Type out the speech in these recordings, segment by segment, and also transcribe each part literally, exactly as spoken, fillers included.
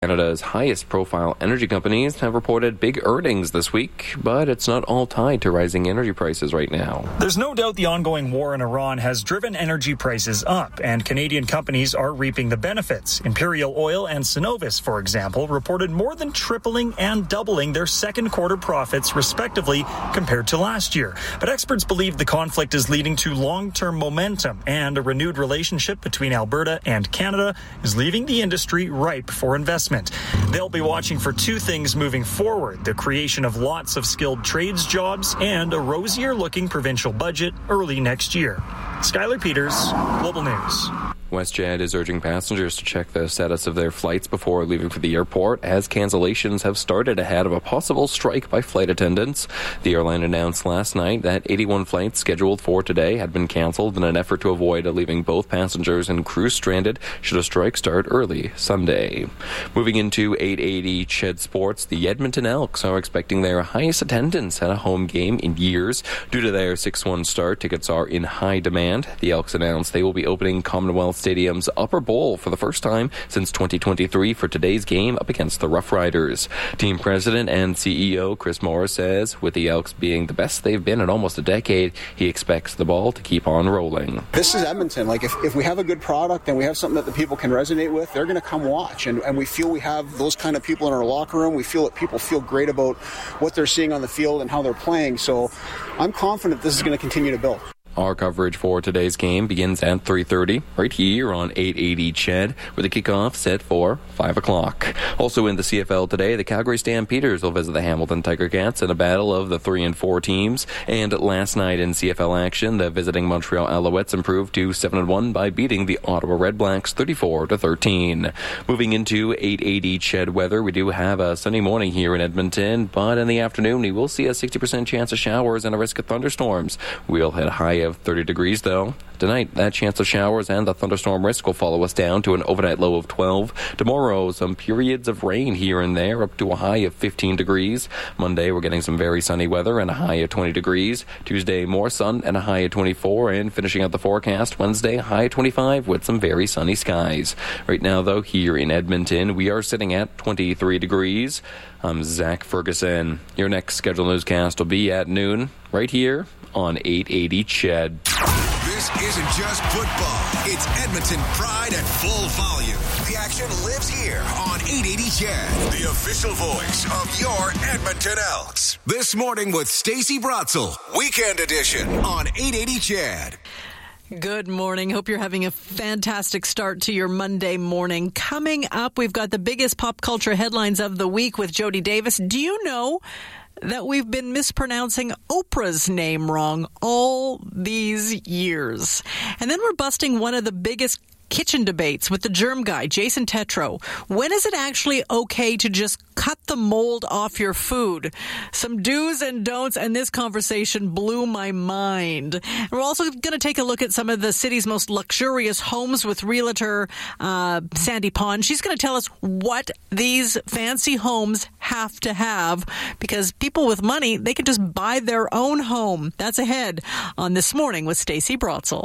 Canada's highest-profile energy companies have reported big earnings this week, but it's not all tied to rising energy prices right now. There's no doubt the ongoing war in Iran has driven energy prices up, and Canadian companies are reaping the benefits. Imperial Oil and Cenovus, for example, reported more than tripling and doubling their second quarter profits, respectively, compared to last year. But experts believe the conflict is leading to long-term momentum, and a renewed relationship between Alberta and Canada is leaving the industry ripe for investment. They'll be watching for two things moving forward: the creation of lots of skilled trades jobs and a rosier-looking provincial budget early next year. Skylar Peters, Global News. WestJet is urging passengers to check the status of their flights before leaving for the airport, as cancellations have started ahead of a possible strike by flight attendants. The airline announced last night that eighty-one flights scheduled for today had been canceled in an effort to avoid leaving both passengers and crew stranded should a strike start early Sunday. Moving into eight eighty C H E D Sports, the Edmonton Elks are expecting their highest attendance at a home game in years. Due to their six one start, tickets are in high demand. The Elks announced they will be opening Commonwealth Stadium's Upper Bowl for the first time since twenty twenty-three for today's game up against the Rough Riders. Team president and C E O Chris Morris says with the Elks being the best they've been in almost a decade, he expects the ball to keep on rolling. This is Edmonton. Like if, if we have a good product and we have something that the people can resonate with, they're going to come watch. And, and we feel we have those kind of people in our locker room. We feel that people feel great about what they're seeing on the field and how they're playing. So I'm confident this is going to continue to build. Our coverage for today's game begins at three thirty, right here on eight eighty C H E D, with the kickoff set for five o'clock. Also in the C F L today, the Calgary Stampeders will visit the Hamilton Tiger Cats in a battle of the three and four teams. And last night in C F L action, the visiting Montreal Alouettes improved to seven and one by beating the Ottawa Redblacks thirty-four to thirteen. Moving into eight eighty C H E D weather, we do have a sunny morning here in Edmonton, but in the afternoon we will see a sixty percent chance of showers and a risk of thunderstorms. We'll hit a high of thirty degrees, though. Tonight, that chance of showers and the thunderstorm risk will follow us down to an overnight low of twelve. Tomorrow, some periods of rain here and there, up to a high of fifteen degrees. Monday, we're getting some very sunny weather and a high of twenty degrees. Tuesday, more sun and a high of twenty-four. And finishing out the forecast, Wednesday, high of twenty-five with some very sunny skies. Right now, though, here in Edmonton, we are sitting at twenty-three degrees. I'm Zach Ferguson. Your next scheduled newscast will be at noon, right here on eight eighty C H E D. This isn't just football. It's Edmonton pride at full volume. The action lives here on eight eighty C H E D, the official voice of your Edmonton Elks. This morning with Stacey Brotzel, Weekend Edition on eight eighty C H E D. Good morning. Hope you're having a fantastic start to your Monday morning. Coming up, we've got the biggest pop culture headlines of the week with Jody Davis. Do you know that we've been mispronouncing Oprah's name wrong all these years? And then we're busting one of the biggest kitchen debates with the germ guy, Jason Tetro. When is it actually okay to just cut the mold off your food? Some do's and don'ts, and this conversation blew my mind. We're also going to take a look at some of the city's most luxurious homes with realtor uh, Sandy Pond. She's going to tell us what these fancy homes have to have, because people with money, they can just buy their own home. That's ahead on This Morning with Stacey Brotzel.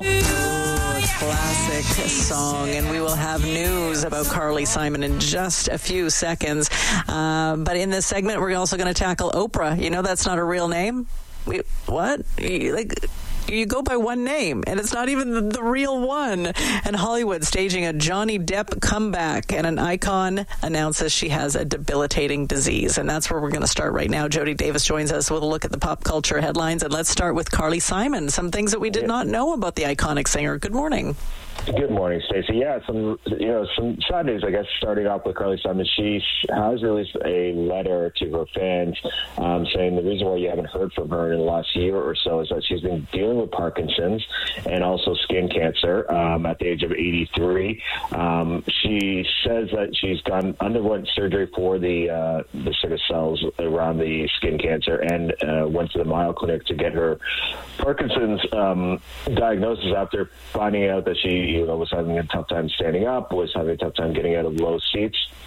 Classic song, and we will have news about Carly Simon in just a few seconds. Uh, but in this segment, we're also going to tackle Oprah. You know, that's not a real name. We, what? You, like, you go by one name, and it's not even the, the real one. And Hollywood staging a Johnny Depp comeback, and an icon announces she has a debilitating disease. And that's where we're going to start right now. Jody Davis joins us with a look at the pop culture headlines. And let's start with Carly Simon. Some things that we did not know about the iconic singer. Good morning. Good morning, Stacey. Yeah, some you know some sad news, I guess. Starting off with Carly Simon, she has released a letter to her fans um, saying the reason why you haven't heard from her in the last year or so is that she's been dealing with Parkinson's and also skin cancer um, at the age of eighty-three. Um, she says that she's gone underwent surgery for the uh, the sort of cells around the skin cancer and uh, went to the Mayo Clinic to get her Parkinson's um, diagnosis after finding out that she you know, was having a tough time standing up, was having a tough time getting out of low seats.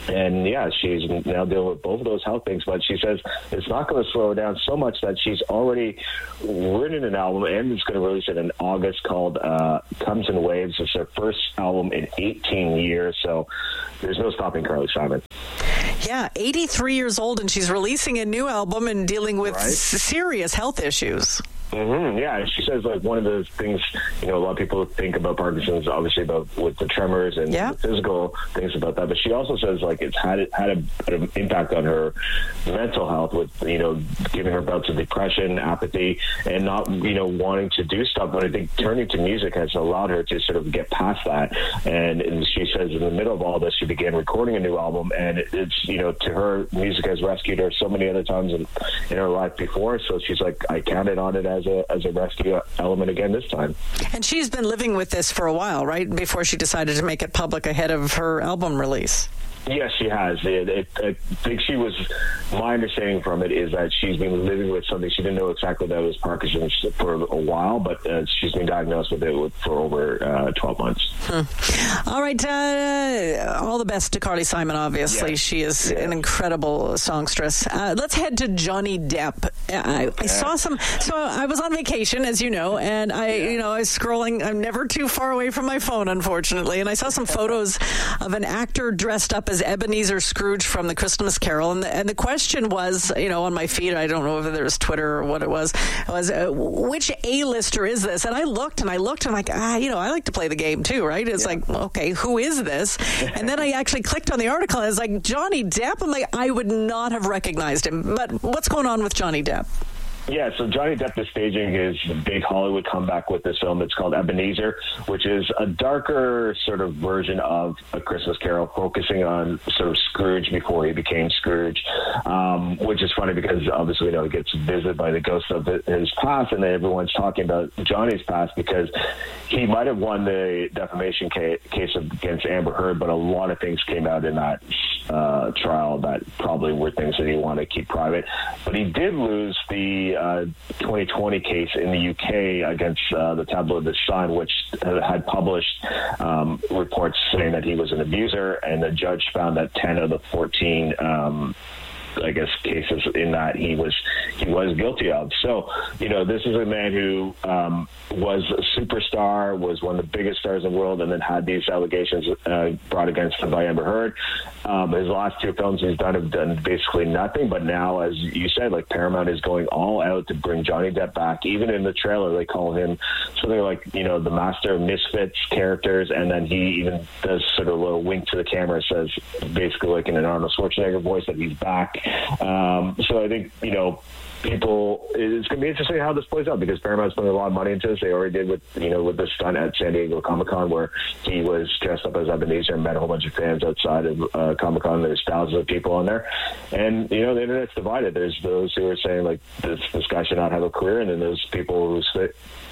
And, yeah, she's now dealing with both of those health things. But she says it's not going to slow her down so much that she's already written an album and is going to release it in August called uh, Comes in Waves. It's her first album in eighteen years. So there's no stopping Carly Simon. Yeah, eighty-three years old, and she's releasing a new album and dealing with right. s- serious health issues. Mm-hmm, yeah, she says like one of the things, you know, a lot of people think about Parkinson's, obviously about with the tremors and yeah. the physical things about that. But she also says like it's had had a, an impact on her mental health with, you know, giving her bouts of depression, apathy, and not, you know, wanting to do stuff. But I think turning to music has allowed her to sort of get past that. And, and she says in the middle of all this, she began recording a new album, and it, it's, you know, to her, music has rescued her so many other times in, in her life before. So she's like, I counted on it as As a, as a rescue element again this time. And she's been living with this for a while, right? Before she decided to make it public ahead of her album release. Yes, she has. It, it, I think she was, my understanding from it is that she's been living with something. She didn't know exactly that it was Parkinson's for a while, but uh, she's been diagnosed with it for over uh, twelve months. Hmm. All right. Uh, all the best to Carly Simon, obviously. Yes. She is yeah. an incredible songstress. Uh, let's head to Johnny Depp. I, I yeah. saw some, so I was on vacation, as you know, and I, yeah. you know, I was scrolling. I'm never too far away from my phone, unfortunately, and I saw some photos of an actor dressed up as Ebenezer Scrooge from The Christmas Carol, and the, and the question was, you know, on my feed, I don't know whether there was Twitter or what it was, it was uh, which A-lister is this? And I looked and I looked and I'm like, ah, you know, I like to play the game too, right? It's yeah. like, okay, who is this? And then I actually clicked on the article and I was like, Johnny Depp? I'm like, I would not have recognized him. But what's going on with Johnny Depp? Yeah, so Johnny Depp is staging his big Hollywood comeback with this film. It's called Ebenezer, which is a darker sort of version of A Christmas Carol, focusing on sort of Scrooge before he became Scrooge, um, which is funny because obviously, you know, he gets visited by the ghost of his past, and then everyone's talking about Johnny's past because he might have won the defamation case against Amber Heard, but a lot of things came out in that uh, trial that probably were things that he wanted to keep private. But he did lose the Uh, twenty twenty case in the U K against uh, the tabloid The Sun, which had published um, reports saying that he was an abuser, and the judge found that ten of the fourteen um, I guess cases in that he was he was guilty of. So, you know, this is a man who um, was a superstar, was one of the biggest stars in the world, and then had these allegations uh, brought against him by Amber Heard. Um, his last two films he's done have done basically nothing, but now, as you said, like Paramount is going all out to bring Johnny Depp back. Even in the trailer, they call him something like, you know, the master of misfits characters, and then he even does sort of a little wink to the camera, says basically like in an Arnold Schwarzenegger voice that he's back. Um, so I think, you know, people, it's going to be interesting how this plays out because Paramount's putting a lot of money into this. They already did with, you know, with the stunt at San Diego Comic-Con where he was dressed up as Ebenezer and met a whole bunch of fans outside of uh, Comic-Con. There's thousands of people on there. And, you know, the internet's divided. There's those who are saying, like, this, this guy should not have a career, and then there's people who sit,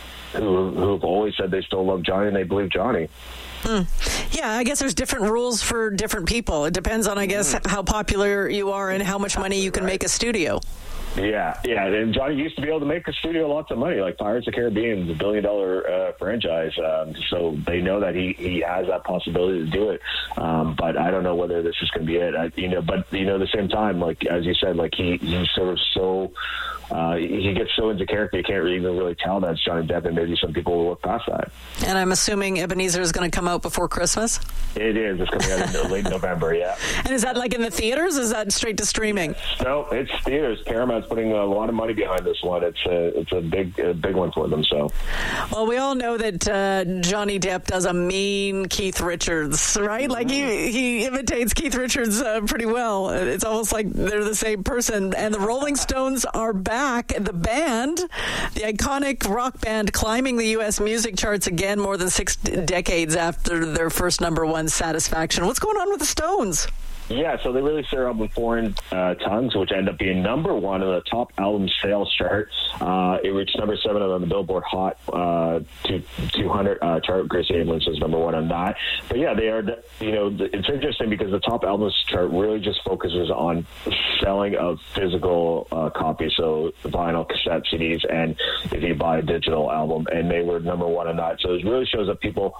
who who've always said they still love Johnny and they believe Johnny. Mm. Yeah, I guess there's different rules for different people. It depends on, I guess, mm. how popular you are and how much money you can right. make a studio. Yeah, yeah. And Johnny used to be able to make a studio lots of money, like Pirates of the Caribbean, the billion dollar uh, franchise. Um, so they know that he, he has that possibility to do it. Um, but I don't know whether this is going to be it. I, you know, but you know, at the same time, like as you said, like he he's sort of so uh, he gets so into character, you can't really, even really tell that's Johnny Depp, and maybe some people will look past that. And I'm assuming Ebenezer is going to come out before Christmas. It is. It's coming out in late November. Yeah. And is that like in the theaters? Or is that straight to streaming? No, it's theaters. Paramount's putting a lot of money behind this one. It's a it's a big a big one for them. So, well, we all know that uh, Johnny Depp does a mean Keith Richards, right? Mm-hmm. Like he he imitates Keith Richards uh, pretty well. It's almost like they're the same person. And the Rolling Stones are back. The band, the iconic rock band, climbing the U S music charts again, more than six decades after their first number one, Satisfaction. What's going on with the Stones? Yeah, so they released their album Foreign uh, Tongues, which ended up being number one on the top album sales chart. Uh, it reached number seven on the Billboard Hot uh, two hundred uh, chart. Gracie Abrams was number one on that. But yeah, they are, you know, it's interesting because the top albums chart really just focuses on selling of physical uh, copies, so vinyl, cassette, C Ds, and if you buy a digital album, and they were number one on that. So it really shows that people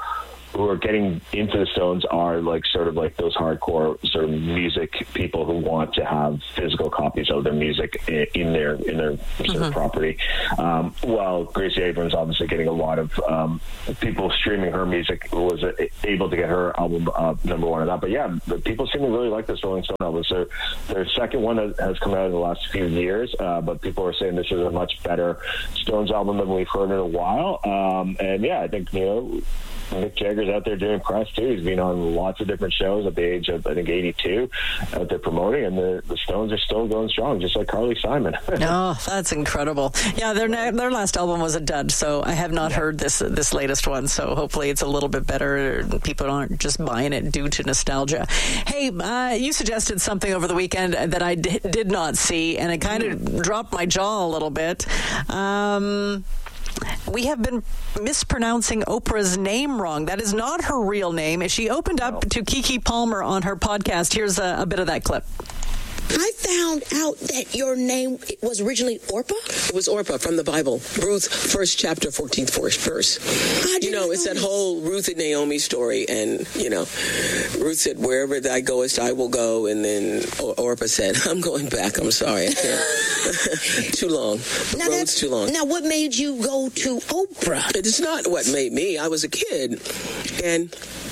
who are getting into the Stones are like sort of like those hardcore sort of music people who want to have physical copies of their music in, in their in their sort mm-hmm. of property. Um, while Gracie Abrams obviously getting a lot of um, people streaming her music, was able to get her album uh, number one on that. But yeah, the people seem to really like this Rolling Stone album. So their second one has come out in the last few years, uh, but people are saying this is a much better Stones album than we've heard in a while. Um, and yeah, I think, you know, Mick Jagger's out there doing press too. He's been on lots of different shows at the age of, I think, eighty-two, out there promoting, and the, the Stones are still going strong, just like Carly Simon. Oh, that's incredible. Yeah, their their last album was a dud, so I have not yeah. heard this this latest one, so hopefully it's a little bit better. People aren't just buying it due to nostalgia. Hey, uh, you suggested something over the weekend that I d- did not see, and it kind of mm. dropped my jaw a little bit. Um... We have been mispronouncing Oprah's name wrong. That is not her real name. She opened up to Keke Palmer on her podcast. Here's a, a bit of that clip. I found out that your name was originally Orpah? It was Orpah from the Bible. Ruth, first chapter, fourteenth verse. You know, it's that whole Ruth and Naomi story. And, you know, Ruth said, wherever thou goest, I will go. And then Orpah said, I'm going back. I'm sorry. I can't. Too long. The now road's too long. Now, what made you go to Oprah? It's not what made me. I was a kid. And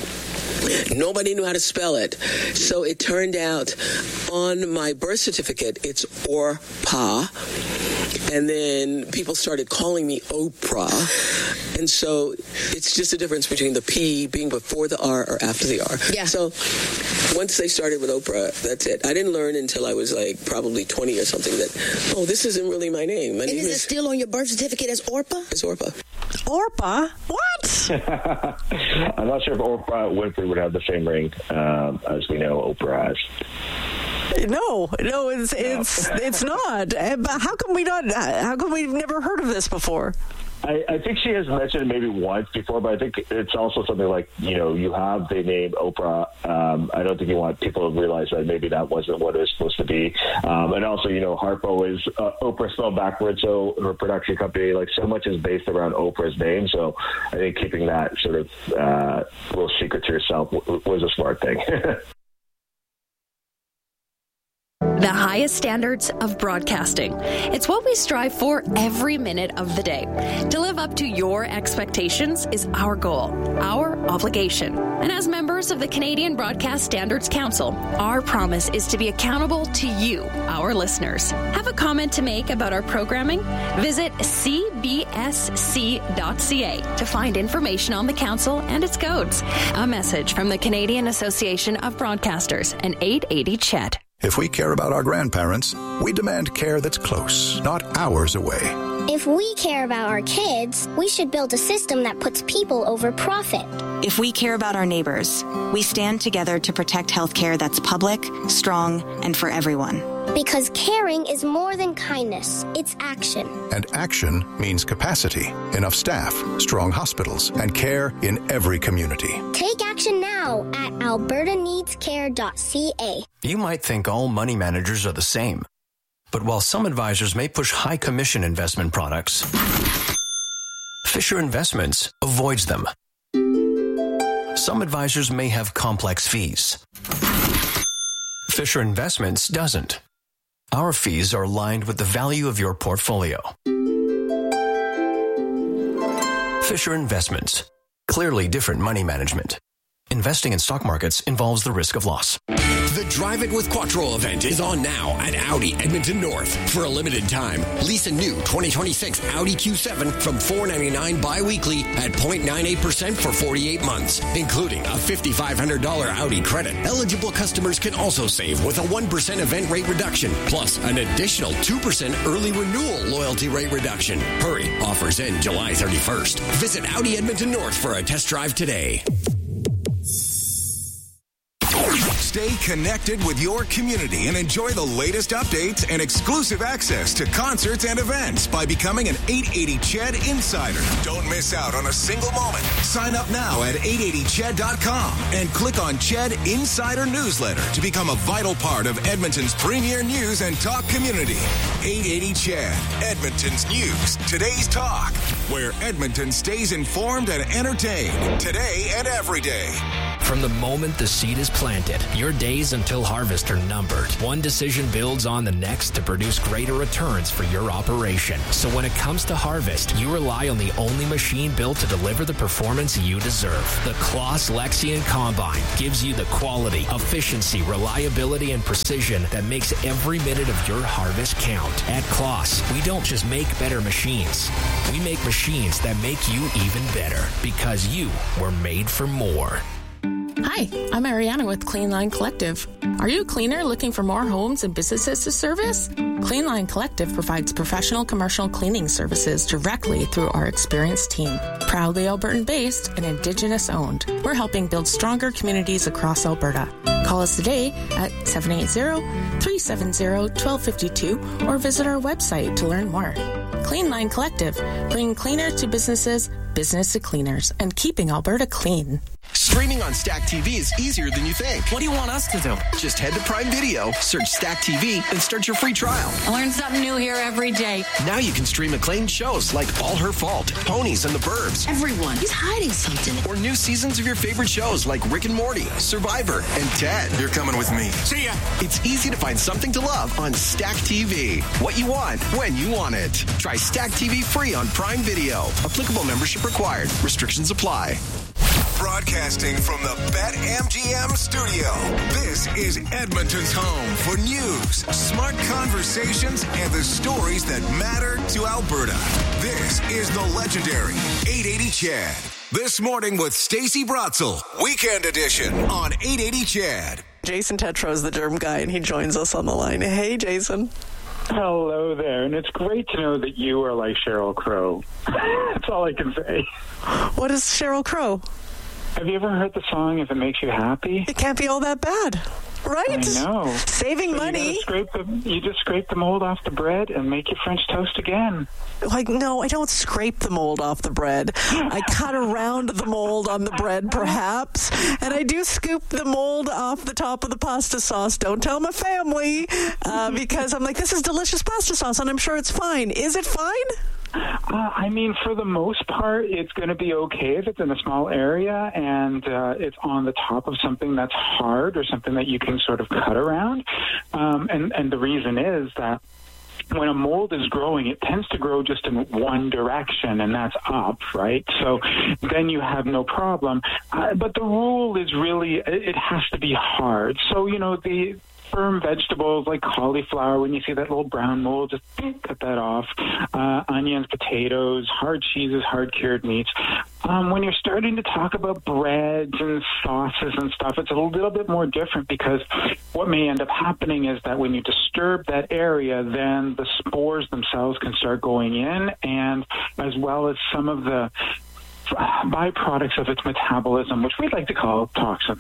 nobody knew how to spell it. So it turned out on my birth certificate, it's Orpah. And then people started calling me Oprah. And so it's just a difference between the P being before the R or after the R. Yeah. So once they started with Oprah, that's it. I didn't learn until I was like probably twenty or something that, oh, this isn't really my name. My and name is is it still on your birth certificate as Orpah? It's Orpah. Orpah? What? I'm not sure if Oprah Winfrey would have the same ring um, as we know Oprah has. No, no, it's it's it's not. But how come we not? How come we've never heard of this before? I, I think she has mentioned it maybe once before, but I think it's also something like, you know, you have the name Oprah. Um, I don't think you want people to realize that maybe that wasn't what it was supposed to be. Um, and also, you know, Harpo is uh, Oprah spelled backwards, so her production company, like so much is based around Oprah's name. So I think keeping that sort of uh, little secret to yourself w- was a smart thing. The highest standards of broadcasting. It's what we strive for every minute of the day. To live up to your expectations is our goal, our obligation. And as members of the Canadian Broadcast Standards Council, our promise is to be accountable to you, our listeners. Have a comment to make about our programming? Visit c b s c dot c a to find information on the council and its codes. A message from the Canadian Association of Broadcasters and eight eighty C H E D. If we care about our grandparents, we demand care that's close, not hours away. If we care about our kids, we should build a system that puts people over profit. If we care about our neighbors, we stand together to protect healthcare that's public, strong, and for everyone. Because caring is more than kindness, it's action. And action means capacity, enough staff, strong hospitals, and care in every community. Take action now at alberta needs care dot c a. You might think all money managers are the same. But while some advisors may push high commission investment products, Fisher Investments avoids them. Some advisors may have complex fees. Fisher Investments doesn't. Our fees are aligned with the value of your portfolio. Fisher Investments. Clearly different money management. Investing in stock markets involves the risk of loss. The Drive It with Quattro event is on now at Audi Edmonton North. For a limited time, lease a new twenty twenty-six Audi Q seven from four ninety-nine bi-weekly at zero point nine eight percent for forty-eight months, including a five thousand five hundred dollars Audi credit. Eligible customers can also save with a one percent event rate reduction, plus an additional two percent early renewal loyalty rate reduction. Hurry, offers end July thirty-first. Visit Audi Edmonton North for a test drive today. Stay connected with your community and enjoy the latest updates and exclusive access to concerts and events by becoming an eight eighty C H E D Insider. Don't miss out on a single moment. Sign up now at eight eighty C H E D dot com and click on C H E D Insider Newsletter to become a vital part of Edmonton's premier news and talk community. eight eighty C H E D, Edmonton's news, today's talk, where Edmonton stays informed and entertained today and every day. From the moment the seed is planted, your days until harvest are numbered. One decision builds on the next to produce greater returns for your operation. So when it comes to harvest, you rely on the only machine built to deliver the performance you deserve. The Claas Lexion Combine gives you the quality, efficiency, reliability, and precision that makes every minute of your harvest count. At Claas, we don't just make better machines. We make machines that make you even better because you were made for more. Hi, I'm Ariana with Clean Line Collective. Are you a cleaner looking for more homes and businesses to service? Clean Line Collective provides professional commercial cleaning services directly through our experienced team. Proudly Albertan-based and Indigenous-owned, we're helping build stronger communities across Alberta. Call us today at seven eight zero, three seven zero, one two five two or visit our website to learn more. Clean Line Collective, bringing cleaner to businesses, business to cleaners, and keeping Alberta clean. Streaming on Stack T V is easier than you think. What do you want us to do? Just head to Prime Video, search Stack T V, and start your free trial. I learn something new here every day. Now you can stream acclaimed shows like All Her Fault, Ponies, and The Burbs. Everyone is hiding something. Or new seasons of your favorite shows like Rick and Morty, Survivor, and Ted. You're coming with me. See ya! It's easy to find something to love on Stack T V. What you want, when you want it. Try Stack T V free on Prime Video. Applicable membership required. Restrictions apply. Broadcasting from the BetMGM studio, this is Edmonton's home for news, smart conversations, and the stories that matter to Alberta. This is the legendary eight eighty C H E D. This morning with Stacey Brotzel, Weekend Edition on eight eighty C H E D. Jason Tetro is the germ guy, and he joins us on the line. Hey, Jason. Hello there, and it's great to know that you are like Sheryl Crow. That's all I can say. What is Sheryl Crow? Have you ever heard the song If It Makes You Happy? It can't be all that bad, right? I know. Saving so money. You, scrape the, you just scrape the mold off the bread and make your French toast again. Like, no, I don't scrape the mold off the bread. I cut around the mold on the bread, perhaps, and I do scoop the mold off the top of the pasta sauce. Don't tell my family, uh, because I'm like, this is delicious pasta sauce, and I'm sure it's fine. Is it fine? Uh, I mean, for the most part, it's going to be okay if it's in a small area and uh, it's on the top of something that's hard or something that you can sort of cut around. Um, and, and the reason is that when a mold is growing, it tends to grow just in one direction, and that's up, right? So then you have no problem. Uh, but the rule is really, it has to be hard. So, you know, the firm vegetables like cauliflower, when you see that little brown mold, just cut that off. Uh, onions, potatoes, hard cheeses, hard cured meats. Um, when you're starting to talk about breads and sauces and stuff, it's a little bit more different, because what may end up happening is that when you disturb that area, then the spores themselves can start going in, and as well as some of the byproducts of its metabolism, which we like to call toxins.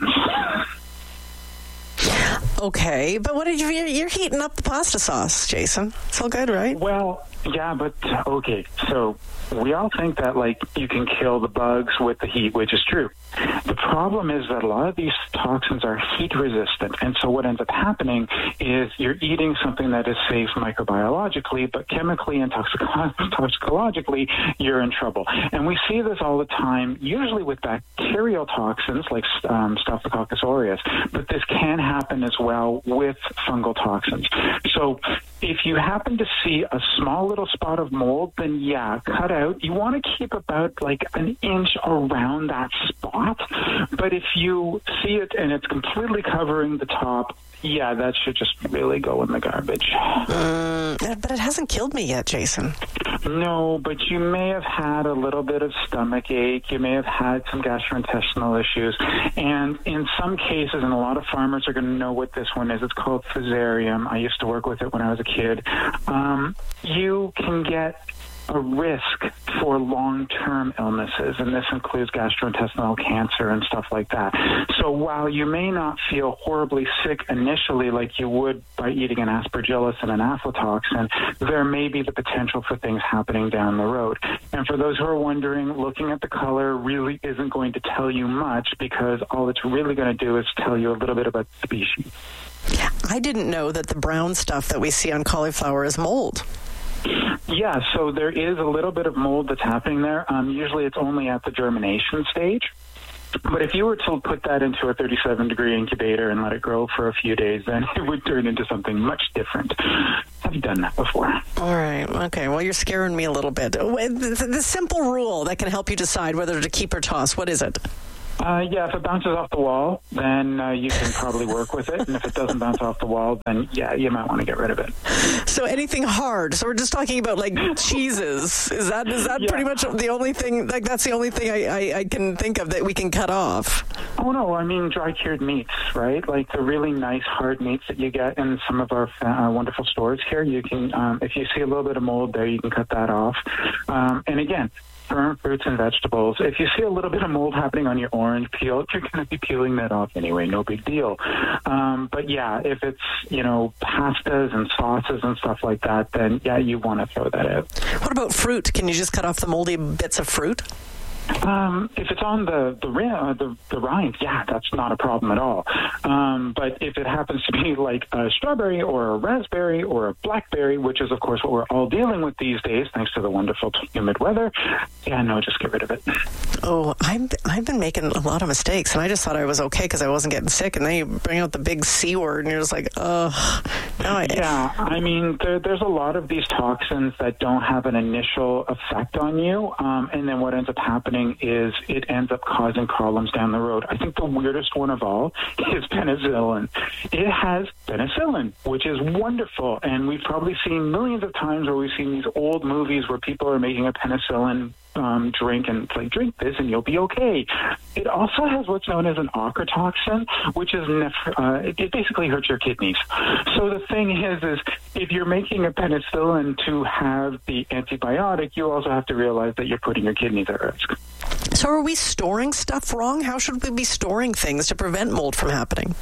Okay, but what did you? You're heating up the pasta sauce, Jason. It's all good, right? Well, yeah, but okay. So we all think that like you can kill the bugs with the heat, which is true. The problem is that a lot of these toxins are heat resistant, and so what ends up happening is you're eating something that is safe microbiologically, but chemically and toxico- toxicologically, you're in trouble. And we see this all the time, usually with bacterial toxins like um, Staphylococcus aureus, but this can happen as well with fungal toxins. So if you happen to see a small little spot of mold, then yeah, cut out. You want to keep about like an inch around that spot. But if you see it and it's completely covering the top, yeah, that should just really go in the garbage. Uh, but it hasn't killed me yet, Jason. No, but you may have had a little bit of stomach ache. You may have had some gastrointestinal issues. And in some cases, and a lot of farmers are going to know what this one is, it's called Fusarium. I used to work with it when I was a kid. Um, you can get a risk for long-term illnesses, and this includes gastrointestinal cancer and stuff like that. So while you may not feel horribly sick initially like you would by eating an aspergillus and an aflatoxin, there may be the potential for things happening down the road. And for those who are wondering, looking at the color really isn't going to tell you much, because all it's really going to do is tell you a little bit about the species. I didn't know that the brown stuff that we see on cauliflower is mold. Yeah, so there is a little bit of mold that's happening there. Um, usually it's only at the germination stage. But if you were to put that into a thirty-seven degree incubator and let it grow for a few days, then it would turn into something much different. I've done that before. All right. Okay. Well, you're scaring me a little bit. The, the simple rule that can help you decide whether to keep or toss, what is it? Uh, yeah, if it bounces off the wall, then uh, you can probably work with it. And if it doesn't bounce off the wall, then, yeah, you might want to get rid of it. So anything hard. So we're just talking about, like, cheeses. Is that is that yeah. pretty much the only thing, like, that's the only thing I, I, I can think of that we can cut off? Oh, no. I mean, dry-cured meats, right? Like the really nice hard meats that you get in some of our uh, wonderful stores here. You can, um, if you see a little bit of mold there, you can cut that off. Um, and again, firm fruits and vegetables. If you see a little bit of mold happening on your orange peel, you're going to be peeling that off anyway. No big deal. Um, but yeah, if it's, you know, pastas and sauces and stuff like that, then yeah, you want to throw that out. What about fruit? Can you just cut off the moldy bits of fruit? Um, if it's on the the, uh, the the rind, yeah, that's not a problem at all. Um, but if it happens to be like a strawberry or a raspberry or a blackberry, which is, of course, what we're all dealing with these days, thanks to the wonderful humid weather, yeah, no, just get rid of it. Oh, I've, I've been making a lot of mistakes, and I just thought I was okay because I wasn't getting sick, and then you bring out the big C word, and you're just like, ugh. No, I, yeah, I mean, there, there's a lot of these toxins that don't have an initial effect on you, um, and then what ends up happening is it ends up causing problems down the road. I think the weirdest one of all is penicillin. It has penicillin, which is wonderful, and we've probably seen millions of times where we've seen these old movies where people are making a penicillin Um, drink and it's like, drink this and you'll be okay. It also has what's known as an ochratoxin, which is nef- uh, it, it basically hurts your kidneys. So the thing is, is if you're making a penicillin to have the antibiotic, you also have to realize that you're putting your kidneys at risk. So are we storing stuff wrong? How should we be storing things to prevent mold from happening?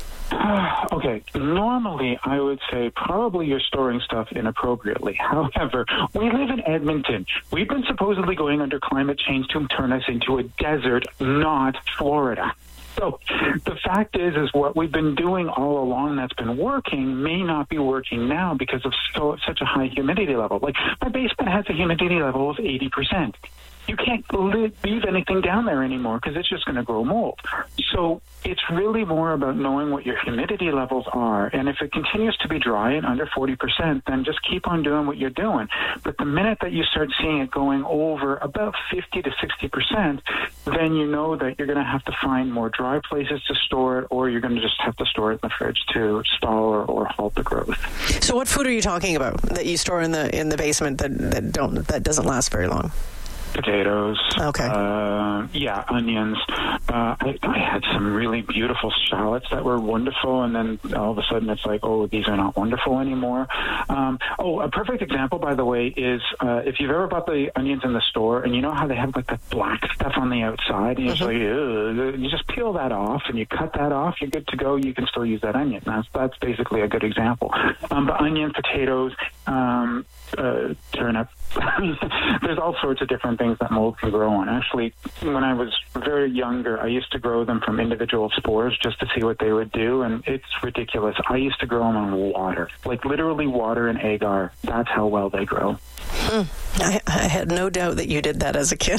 Okay, normally I would say probably you're storing stuff inappropriately. However, we live in Edmonton. We've been supposedly going under climate change to turn us into a desert, not Florida. So the fact is, is what we've been doing all along that's been working may not be working now because of so, such a high humidity level. Like my basement has a humidity level of eighty percent. You can't leave anything down there anymore because it's just going to grow mold. So it's really more about knowing what your humidity levels are. And if it continues to be dry and under forty percent, then just keep on doing what you're doing. But the minute that you start seeing it going over about fifty to sixty percent, then you know that you're going to have to find more dry places to store it, or you're going to just have to store it in the fridge to stall or, or halt the growth. So what food are you talking about that you store in the in the basement that, that don't that doesn't last very long? Potatoes. Okay. Uh, yeah, onions. Uh, I, I had some really beautiful shallots that were wonderful, and then all of a sudden it's like, oh, these are not wonderful anymore. Um, oh, a perfect example, by the way, is uh, if you've ever bought the onions in the store, and you know how they have like that black stuff on the outside, and you're mm-hmm. like, ugh, you just peel that off, and you cut that off, you're good to go. You can still use that onion. That's that's basically a good example. Um, but onions, potatoes, um, uh, turnip. There's all sorts of different things that mold can grow on. Actually, when I was very younger, I used to grow them from individual spores just to see what they would do, and it's ridiculous. I used to grow them on water, like literally water and agar. That's how well they grow. Mm. I, I had no doubt that you did that as a kid.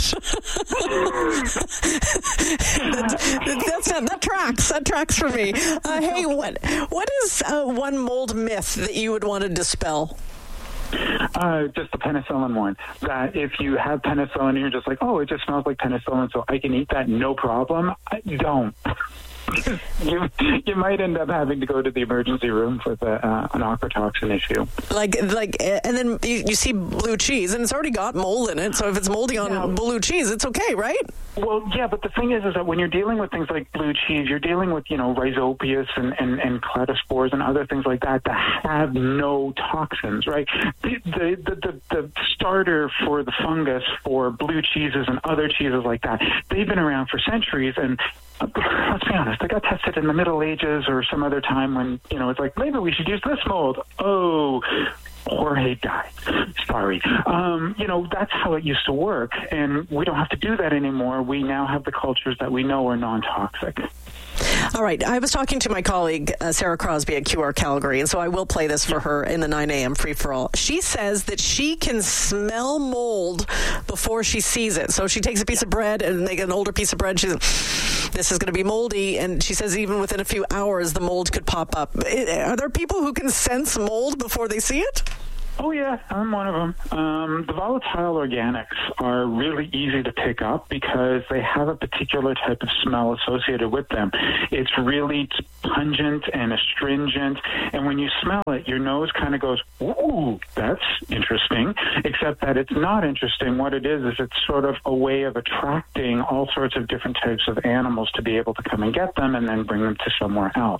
that, that's, that, that tracks. That tracks for me. Uh, hey, what what is uh, one mold myth that you would want to dispel? Uh, just the penicillin one. That if you have penicillin, you're just like, oh, it just smells like penicillin, so I can eat that, no problem. I don't. you you might end up having to go to the emergency room with a, uh, an aquatoxin issue. Like, like, and then you, you see blue cheese, and it's already got mold in it. So if it's moldy on yeah. blue cheese, it's okay, right? Well, yeah, but the thing is, is that when you're dealing with things like blue cheese, you're dealing with, you know, rhizopius and, and, and cladospores and other things like that that have no toxins, right? The, the, the, the, the starter for the fungus for blue cheeses and other cheeses like that, they've been around for centuries, and uh, let's be honest, they got tested in the Middle Ages or some other time when, you know, it's like, maybe we should use this mold. Oh, Jorge died. Sorry. Um, you know, that's how it used to work, and we don't have to do that anymore. We now have the cultures that we know are non-toxic. All right. I was talking to my colleague, uh, Sarah Crosby at Q R Calgary, and so I will play this for her in the nine a.m. free-for-all. She says that she can smell mold before she sees it. So she takes a piece of bread and make an older piece of bread. She says, this is going to be moldy. And she says even within a few hours, the mold could pop up. Are there people who can sense mold before they see it? Oh, yeah, I'm one of them. Um, the volatile organics are really easy to pick up because they have a particular type of smell associated with them. It's really pungent and astringent, and when you smell it, your nose kind of goes, ooh, that's interesting, except that it's not interesting. What it is is it's sort of a way of attracting all sorts of different types of animals to be able to come and get them and then bring them to somewhere else.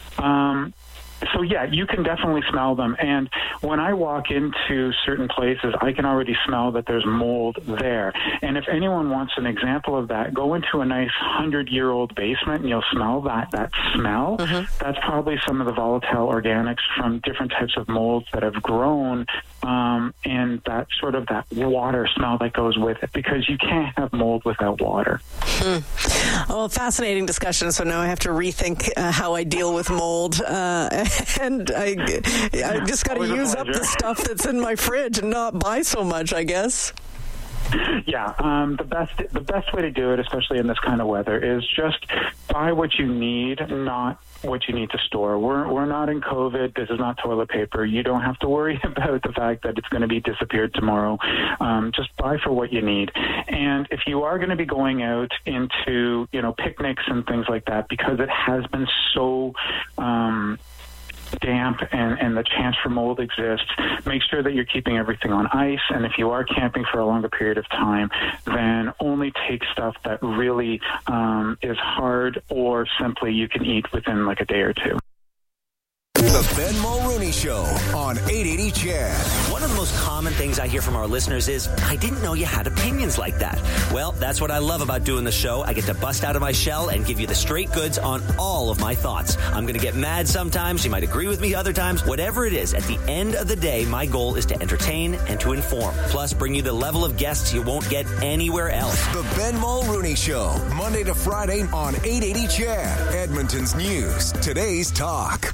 Um So, yeah, you can definitely smell them. And when I walk into certain places, I can already smell that there's mold there. And if anyone wants an example of that, go into a nice hundred-year-old basement and you'll smell that, that smell. Mm-hmm. That's probably some of the volatile organics from different types of molds that have grown, um, and that sort of that water smell that goes with it, because you can't have mold without water. Mm. Oh, fascinating discussion. So now I have to rethink uh, how I deal with mold. Uh, and I, I just got to use up the stuff that's in my fridge and not buy so much, I guess. Yeah, um, the best the best way to do it, especially in this kind of weather, is just buy what you need, not what you need to store. We're we're not in COVID. This is not toilet paper. You don't have to worry about the fact that it's going to be disappeared tomorrow. Um, just buy for what you need. And if you are going to be going out into, you know, picnics and things like that, because it has been so um, damp and, and the chance for mold exists, make sure that you're keeping everything on ice. And if you are camping for a longer period of time, then only take stuff that really um, is hard or simply you can eat within like a day or two. The Ben Mulrooney Show on eight eighty C H E D. One of the most common things I hear from our listeners is, I didn't know you had opinions like that. Well, that's what I love about doing the show. I get to bust out of my shell and give you the straight goods on all of my thoughts. I'm going to get mad sometimes. You might agree with me other times. Whatever it is, at the end of the day, my goal is to entertain and to inform. Plus, bring you the level of guests you won't get anywhere else. The Ben Mulrooney Show, Monday to Friday on eight eighty C H E D. Edmonton's news, today's talk.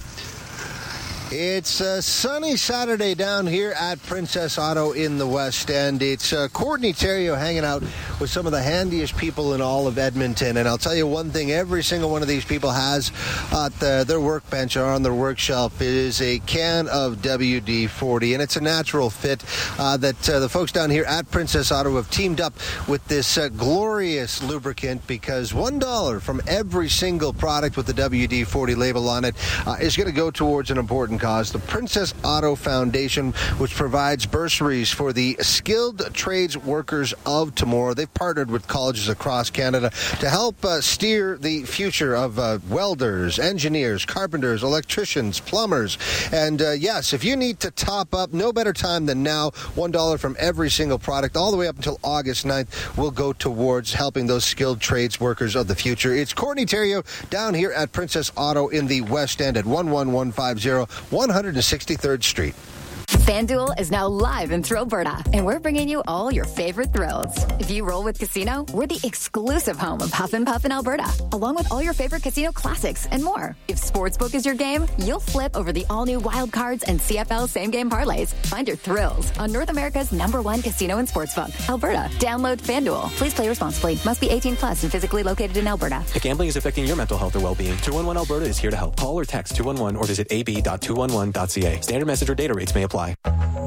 It's a sunny Saturday down here at Princess Auto in the West End. It's uh, Courtney Theriault hanging out with some of the handiest people in all of Edmonton. And I'll tell you one thing, every single one of these people has at the, their workbench or on their work shelf is a can of W D forty. And it's a natural fit uh, that uh, the folks down here at Princess Auto have teamed up with this uh, glorious lubricant, because one dollar from every single product with the W D forty label on it uh, is going to go towards an important cause, the Princess Auto Foundation, which provides bursaries for the skilled trades workers of tomorrow. They've partnered with colleges across Canada to help uh, steer the future of uh, welders, engineers, carpenters, electricians, plumbers. And uh, yes, if you need to top up, no better time than now. one dollar from every single product all the way up until August ninth will go towards helping those skilled trades workers of the future. It's Courtney Theriault down here at Princess Auto in the West End at one one one five zero one hundred sixty-third Street. FanDuel is now live in thrill Alberta, and we're bringing you all your favorite thrills. If you roll with Casino, we're the exclusive home of Huff and Puff in Alberta, along with all your favorite casino classics and more. If Sportsbook is your game, you'll flip over the all-new Wild Cards and C F L same-game parlays. Find your thrills on North America's number one casino and sportsbook, Alberta. Download FanDuel. Please play responsibly. Must be eighteen plus and physically located in Alberta. If gambling is affecting your mental health or well-being, two one one Alberta is here to help. Call or text two one one or visit a b dot two one one dot c a. Standard message or data rates may apply.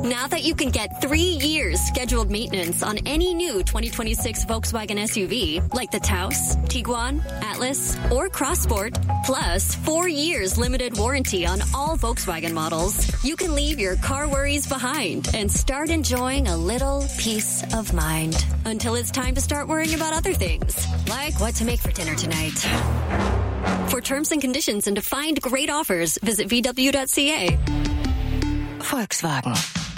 Now that you can get three years scheduled maintenance on any new twenty twenty-six Volkswagen S U V, like the Taos, Tiguan, Atlas, or Crossport, plus four years limited warranty on all Volkswagen models, you can leave your car worries behind and start enjoying a little peace of mind until it's time to start worrying about other things, like what to make for dinner tonight. For terms and conditions and to find great offers, visit V W dot C A. Volkswagen.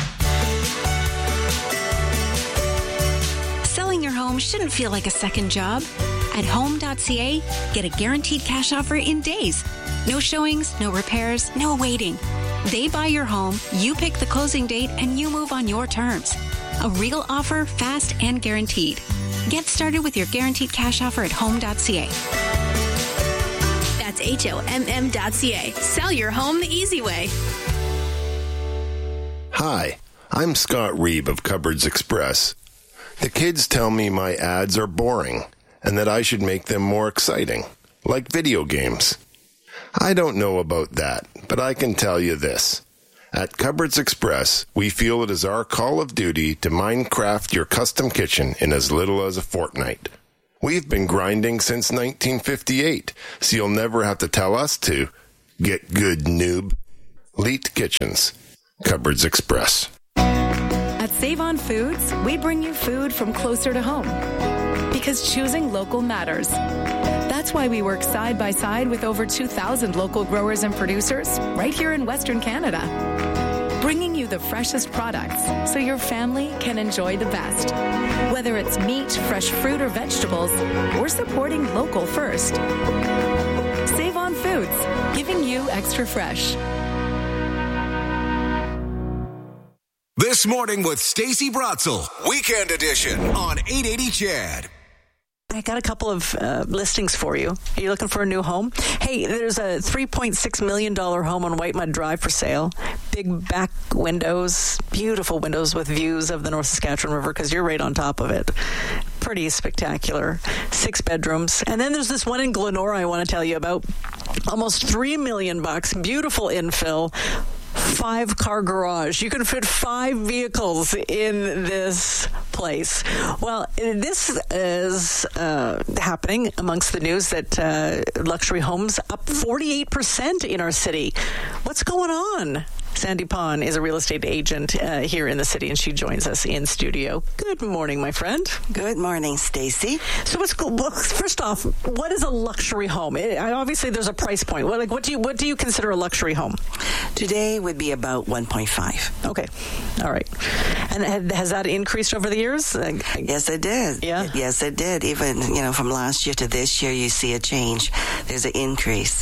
Selling your home shouldn't feel like a second job. At home dot C A, get a guaranteed cash offer in days. No showings, no repairs, no waiting. They buy your home, you pick the closing date, and you move on your terms. A real offer, fast and guaranteed. Get started with your guaranteed cash offer at home dot C A. That's H O M M dot C A. Sell your home the easy way. Hi, I'm Scott Reeb of Cupboards Express. The kids tell me my ads are boring and that I should make them more exciting, like video games. I don't know about that, but I can tell you this. At Cupboards Express, we feel it is our call of duty to Minecraft your custom kitchen in as little as a fortnight. We've been grinding since nineteen fifty-eight, so you'll never have to tell us to. Get good, noob. Leet Kitchens. Cupboards Express. At Save On Foods, we bring you food from closer to home. Because choosing local matters. That's why we work side by side with over two thousand local growers and producers right here in Western Canada. Bringing you the freshest products so your family can enjoy the best. Whether it's meat, fresh fruit, or vegetables, we're supporting local first. Save On Foods, giving you extra fresh. This Morning with Stacey Brotzel, Weekend Edition on eight eighty C H E D. I got a couple of uh, listings for you. Are you looking for a new home? Hey, there's a three point six million dollars home on White Mud Drive for sale. Big back windows, beautiful windows with views of the North Saskatchewan River because you're right on top of it. Pretty spectacular. Six bedrooms. And then there's this one in Glenora I want to tell you about. Almost three million bucks. Beautiful infill. Five car garage. You can fit five vehicles in this place. Well, this is uh, happening amongst the news that uh, luxury homes up forty-eight percent in our city. What's going on? Sandy Pon is a real estate agent uh, here in the city, and she joins us in studio. Good morning, my friend. Good morning, Stacey. So, what's well, first off, what is a luxury home? It, obviously, there's a price point. What, like, what do you what do you consider a luxury home? Today would be about one point five. Okay, all right. And has that increased over the years? Yes, it did. Yeah. Yes, it did. Even you know, from last year to this year, you see a change. There's an increase.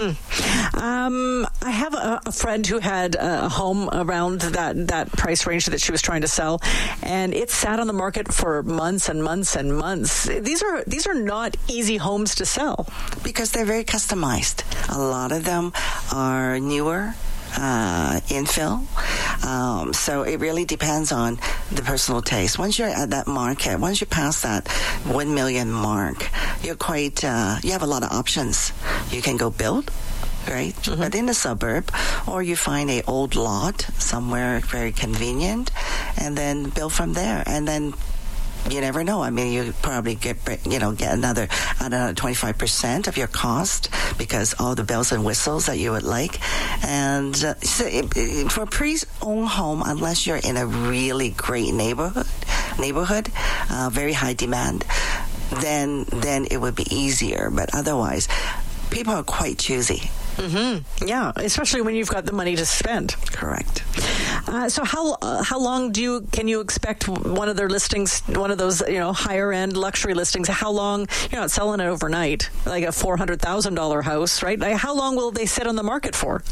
Hmm. Um, I have a, a friend who had a home around that, that price range that she was trying to sell, and it sat on the market for months and months and months. These are these are not easy homes to sell because they're very customized. A lot of them are newer. Uh, infill. Um, so it really depends on the personal taste. Once you're at that market, once you pass that one million mark, you're quite, uh, you have a lot of options. You can go build, right? Mm-hmm. Within the suburb, or you find a old lot somewhere very convenient and then build from there. And then you never know. I mean, you probably get, you know, get another, another twenty-five percent of your cost because all the bells and whistles that you would like. And uh, so it, it, for a pre-owned home, unless you're in a really great neighborhood, neighborhood, uh, very high demand, then then it would be easier. But otherwise, people are quite choosy. Mm-hmm. Yeah, especially when you've got the money to spend. Correct. Uh, so how uh, how long do you can you expect one of their listings, one of those you know higher end luxury listings? How long you're not selling it overnight, like a four hundred thousand dollar house, right? Like how long will they sit on the market for?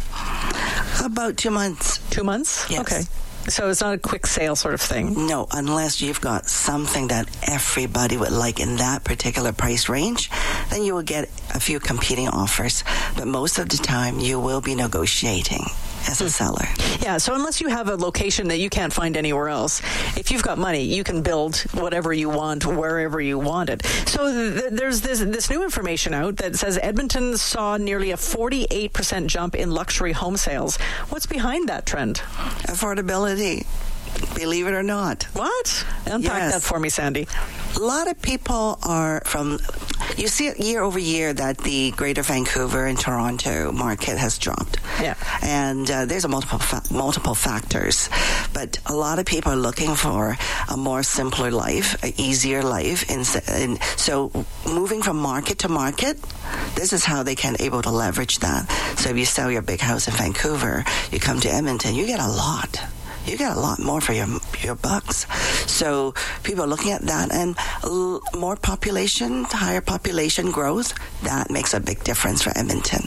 About two months. Two months. Yes. Okay. So it's not a quick sale sort of thing? No, unless you've got something that everybody would like in that particular price range, then you will get a few competing offers. But most of the time, you will be negotiating as a seller. Yeah, so unless you have a location that you can't find anywhere else, if you've got money, you can build whatever you want, wherever you want it. So th- there's this, this new information out that says Edmonton saw nearly a forty-eight percent jump in luxury home sales. What's behind that trend? Affordability. Believe it or not. What? Unpack yes. that for me, Sandy. A lot of people are from, you see it year over year that the Greater Vancouver and Toronto market has dropped. Yeah. And uh, there's a multiple fa- multiple factors. But a lot of people are looking for a more simpler life, an easier life. And, and so moving from market to market, this is how they can able to leverage that. So if you sell your big house in Vancouver, you come to Edmonton, you get a lot. You get a lot more for your your bucks. So people are looking at that, and l- more population, higher population growth, that makes a big difference for Edmonton.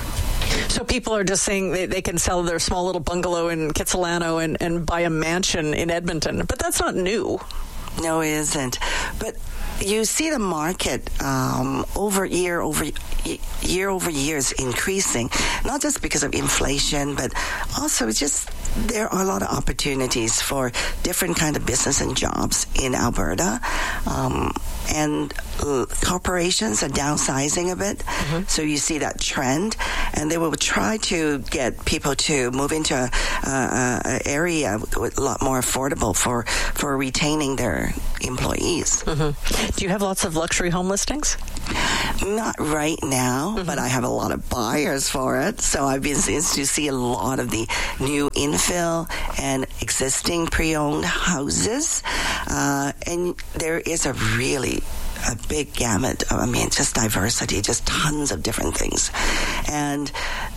So people are just saying they, they can sell their small little bungalow in Kitsilano and, and buy a mansion in Edmonton. But that's not new. No, it isn't. But you see the market um, over year over year over year is increasing, not just because of inflation, but also it's just there are a lot of opportunities for different kind of business and jobs in Alberta, um, and uh, corporations are downsizing a bit. Mm-hmm. So you see that trend, and they will try to get people to move into a, a, a area with a lot more affordable for for retaining their employees. Mm-hmm. Do you have lots of luxury home listings? Not right now, mm-hmm. but I have a lot of buyers for it. So I've been to see a lot of the new infill and existing pre-owned houses. Uh, and there is a really a big gamut of, I mean, just diversity, just tons of different things. And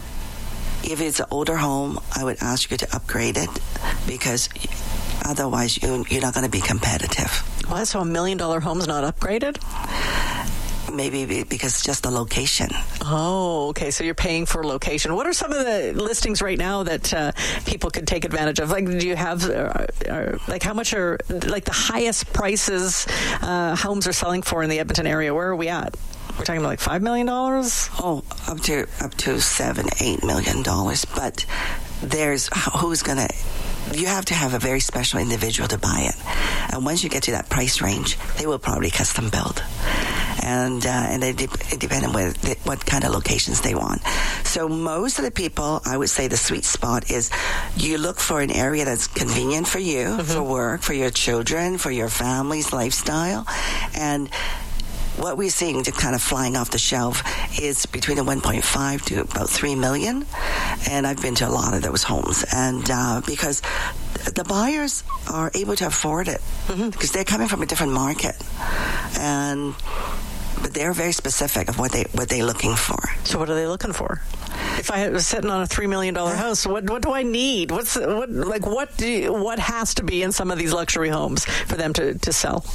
if it's an older home, I would ask you to upgrade it because otherwise you, you're not going to be competitive. Well, so a million dollar home's not upgraded? Maybe because just the location. Oh, okay. So you're paying for location. What are some of the listings right now that uh, people could take advantage of? Like, do you have, uh, uh, like, how much are, like, the highest prices uh, homes are selling for in the Edmonton area? Where are we at? We're talking about like five million dollars? Oh, up to up to seven, eight million dollars. But there's who's going to. You have to have a very special individual to buy it, and once you get to that price range, they will probably custom build, and uh, and it, de- it depends on what, what kind of locations they want. So most of the people, I would say, the sweet spot is you look for an area that's convenient for you, mm-hmm. for work, for your children, for your family's lifestyle, and what we're seeing just kind of flying off the shelf is between the one point five to about three million. And I've been to a lot of those homes. And uh, because the buyers are able to afford it mm-hmm. because they're coming from a different market. And but they're very specific of what they what they're looking for. So what are they looking for? If I was sitting on a three million dollar house, what what do I need? What's what like what do you, what has to be in some of these luxury homes for them to, to sell?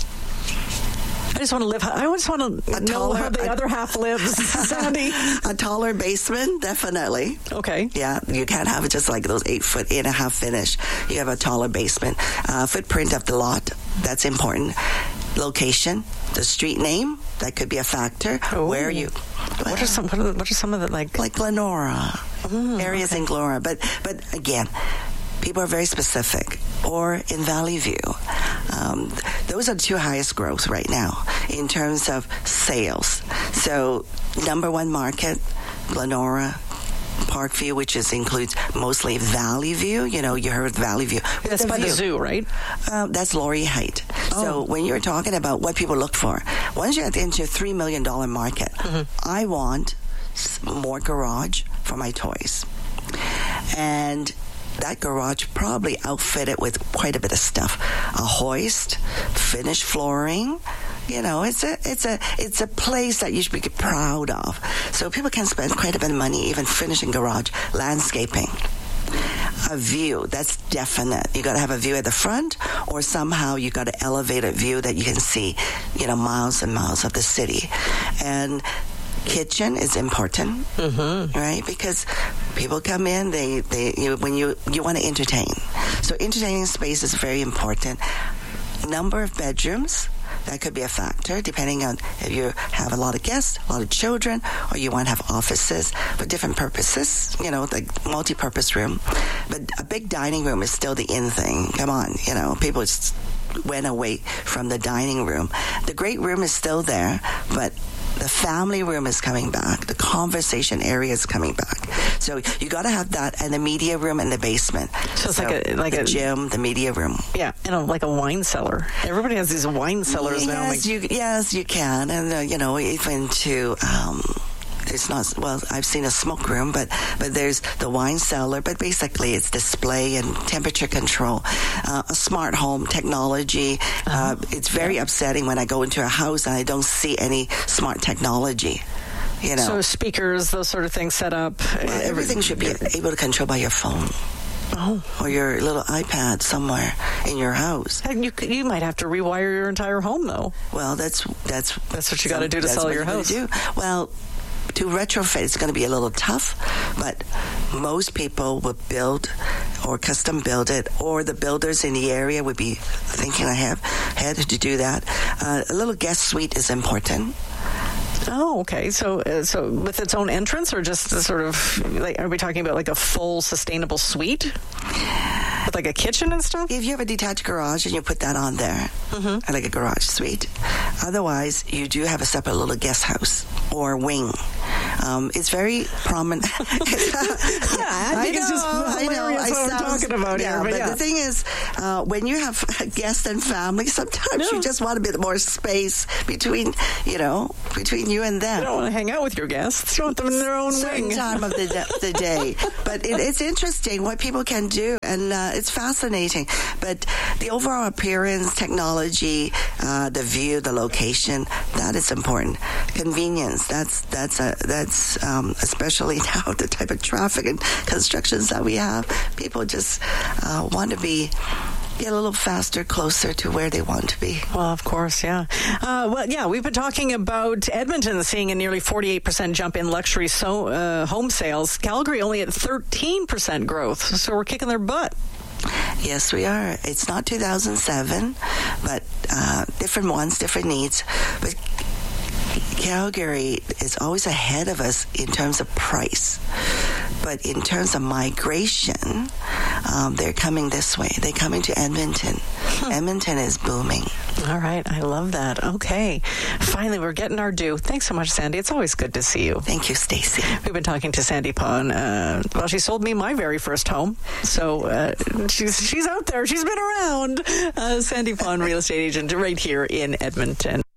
I just want to live. I just want to a know taller, how the a, other half lives, Sandy. A taller basement, definitely. Okay. Yeah, you can't have it just like those eight foot and a half finish. You have a taller basement. Uh, footprint of the lot, that's important. Location, the street name, that could be a factor. Ooh. Where are you? What are some? What are, what are some of the like? Like Glenora, mm, areas okay. in Glenora, but but again. People are very specific, or in Valley View. Um, those are the two highest growth right now in terms of sales. So, number one market, Glenora, Parkview, which is includes mostly Valley View. You know, you heard Valley View. That's by the zoo, right? Uh, that's Laurier Height. Oh. So when you're talking about what people look for, once you're into a three million dollars market, mm-hmm. I want more garage for my toys. And that garage probably outfitted with quite a bit of stuff. A hoist, finished flooring. You know, it's a it's a it's a place that you should be proud of. So people can spend quite a bit of money even finishing garage, landscaping. A view, that's definite. You got to have a view at the front, or somehow you got to elevate a view that you can see, you know, miles and miles of the city. And kitchen is important, mm-hmm. right? Because people come in, they, they you, when you, you want to entertain. So entertaining space is very important. Number of bedrooms, That could be a factor, depending on if you have a lot of guests, a lot of children, or you want to have offices for different purposes, you know, like multi-purpose room. But a big dining room is still the in thing. Come on, you know, people just went away from the dining room. The great room is still there, but the family room is coming back. The conversation area is coming back. So you got to have that, and the media room and the basement. So it's so like a like the a gym, the media room. Yeah, you know, like a wine cellar. Everybody has these wine cellars yes, now. Like, you, yes, you can, and uh, you know, even to. Um, It's not, well, I've seen a smoke room, but, but there's the wine cellar, but basically it's display and temperature control, uh, a smart home technology. Uh, it's very yeah. upsetting when I go into a house and I don't see any smart technology. You know, so speakers, those sort of things set up. Well, everything should be able to control by your phone. Oh. Or your little iPad somewhere in your house. And you you might have to rewire your entire home, though. Well, that's that's that's what you got to do to sell your house. Do. Well, to retrofit, it's going to be a little tough, but most people would build or custom build it, or the builders in the area would be thinking ahead, ahead to do that. Uh, a little guest suite is important. Oh, okay. So, uh, so with its own entrance, or just the sort of, like, are we talking about like a full sustainable suite with like a kitchen and stuff? If you have a detached garage and you put that on there, mm-hmm. like a garage suite. Otherwise, you do have a separate little guest house or wing. Um, it's very prominent. yeah, I, I think know, it's just I know. I I what sound, we're talking about yeah, here. But, but yeah. the thing is, uh, when you have guests and family, sometimes no. you just want a bit more space between, you know, between you and them. You don't want to hang out with your guests. You want them in their own Certain wing. time of the, de- the day. But it, it's interesting what people can do, and uh, it's fascinating. But the overall appearance, technology, uh, the view, the location, that is important. Convenience, that's that's a, that's um, especially now the type of traffic and constructions that we have. People just uh, want to be get a little faster, closer to where they want to be. Well, of course, yeah. Uh, well, yeah, we've been talking about Edmonton seeing a nearly forty-eight percent jump in luxury so, uh, home sales. Calgary only at thirteen percent growth, so we're kicking their butt. Yes, we are. It's not two thousand seven, but uh, different ones, different needs. But Calgary is always ahead of us in terms of price. But in terms of migration, um, they're coming this way. They're coming to Edmonton. Hmm. Edmonton is booming. All right. I love that. Okay. Finally, we're getting our due. Thanks so much, Sandy. It's always good to see you. Thank you, Stacey. We've been talking to Sandy Pon. Uh, well, she sold me my very first home. So uh, she's she's out there. She's been around. Uh, Sandy Pon, real estate agent right here in Edmonton.